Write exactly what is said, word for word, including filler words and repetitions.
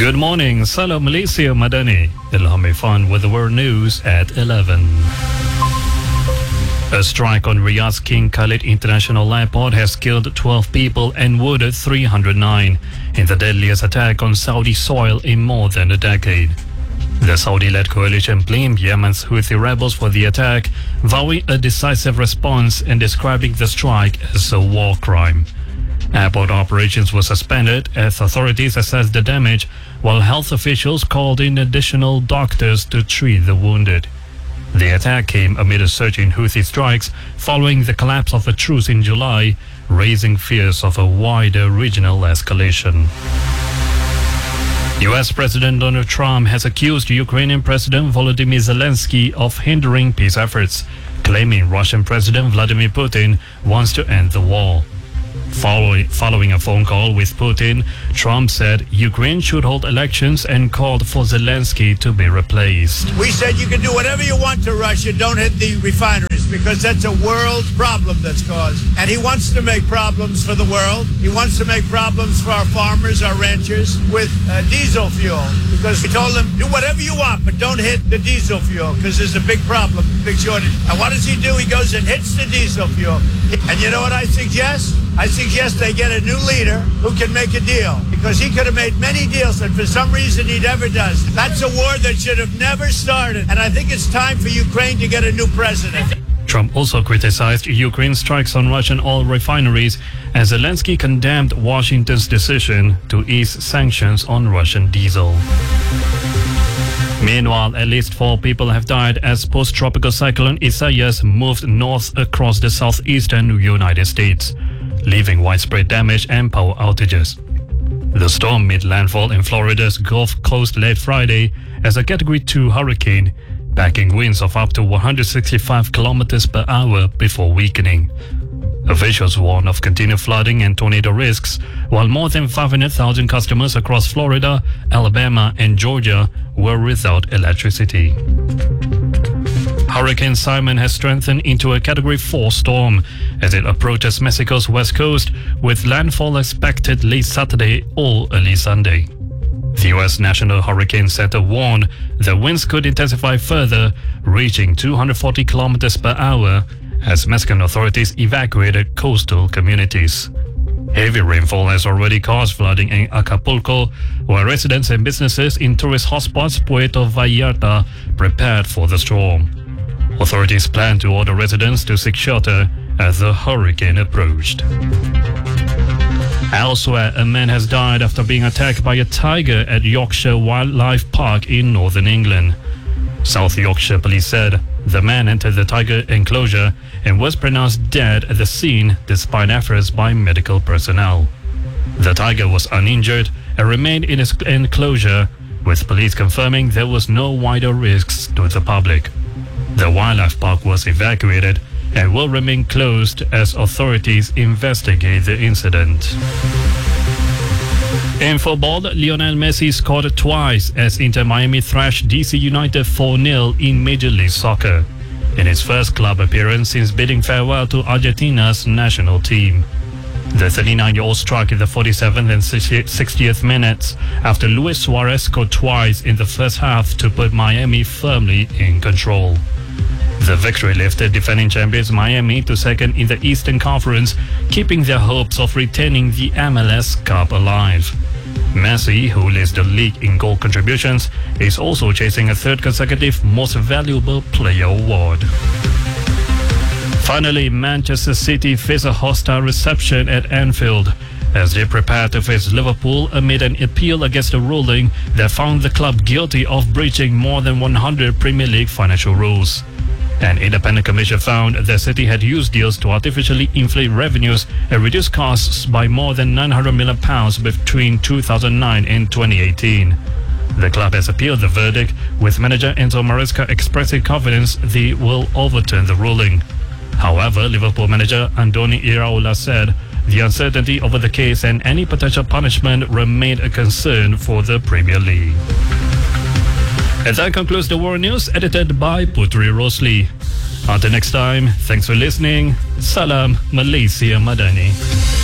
Good morning, Salam Malaysia Madani. Ilham Irfan with the world news at eleven. A strike on Riyadh's King Khalid International Airport has killed twelve people and wounded three hundred nine in the deadliest attack on Saudi soil in more than a decade. The Saudi-led coalition blamed Yemen's Houthi rebels for the attack, vowing a decisive response and describing the strike as a war crime. Airport operations were suspended as authorities assessed the damage, while health officials called in additional doctors to treat the wounded. The attack came amid a surge in Houthi strikes following the collapse of a truce in July, raising fears of a wider regional escalation. U S President Donald Trump has accused Ukrainian President Volodymyr Zelensky of hindering peace efforts, claiming Russian President Vladimir Putin wants to end the war. Following, following a phone call with Putin, Trump said Ukraine should hold elections and called for Zelensky to be replaced. We said you can do whatever you want to Russia, don't hit the refineries, because that's a world problem that's caused. And he wants to make problems for the world. He wants to make problems for our farmers, our ranchers, with uh, diesel fuel. Because we told them, do whatever you want, but don't hit the diesel fuel, because there's a big problem, big shortage. And what does he do? He goes and hits the diesel fuel. And you know what I suggest? I suggest they get a new leader who can make a deal, because he could have made many deals, and for some reason he never does. That's a war that should have never started, and I think it's time for Ukraine to get a new president. Trump also criticized Ukraine's strikes on Russian oil refineries, as Zelensky condemned Washington's decision to ease sanctions on Russian diesel. Meanwhile, at least four people have died as post-tropical cyclone Isaias moved north across the southeastern United States, leaving widespread damage and power outages. The storm made landfall in Florida's Gulf Coast late Friday as a Category two hurricane, packing winds of up to one hundred sixty-five kilometers per hour before weakening. Officials warn of continued flooding and tornado risks, while more than five hundred thousand customers across Florida, Alabama, and Georgia were without electricity. Hurricane Simon has strengthened into a Category four storm as it approaches Mexico's west coast, with landfall expected late Saturday or early Sunday. The U S National Hurricane Center warned the winds could intensify further, reaching two hundred forty kilometers per hour as Mexican authorities evacuated coastal communities. Heavy rainfall has already caused flooding in Acapulco, where residents and businesses in tourist hotspots Puerto Vallarta prepared for the storm. Authorities plan to order residents to seek shelter as the hurricane approached. Elsewhere, a man has died after being attacked by a tiger at Yorkshire Wildlife Park in northern England. South Yorkshire police said the man entered the tiger enclosure and was pronounced dead at the scene despite efforts by medical personnel. The tiger was uninjured and remained in its enclosure, with police confirming there was no wider risks to the public. The wildlife park was evacuated and will remain closed as authorities investigate the incident. In football, Lionel Messi scored twice as Inter Miami thrashed D C United four nil in Major League Soccer, in his first club appearance since bidding farewell to Argentina's national team. The thirty-nine-year-old struck in the forty-seventh and sixtieth minutes after Luis Suarez scored twice in the first half to put Miami firmly in control. The victory lifted defending champions Miami to second in the Eastern Conference, keeping their hopes of retaining the M L S Cup alive. Messi, who leads the league in goal contributions, is also chasing a third consecutive Most Valuable Player award. Finally, Manchester City face a hostile reception at Anfield as they prepare to face Liverpool amid an appeal against a ruling that found the club guilty of breaching more than one hundred Premier League financial rules. An independent commission found that City had used deals to artificially inflate revenues and reduce costs by more than nine hundred million pounds between two thousand nine and twenty eighteen. The club has appealed the verdict, with manager Enzo Maresca expressing confidence they will overturn the ruling. However, Liverpool manager Andoni Iraola said the uncertainty over the case and any potential punishment remained a concern for the Premier League. And that concludes the World News, edited by Putri Rosli. Until next time, thanks for listening. Salam Malaysia Madani.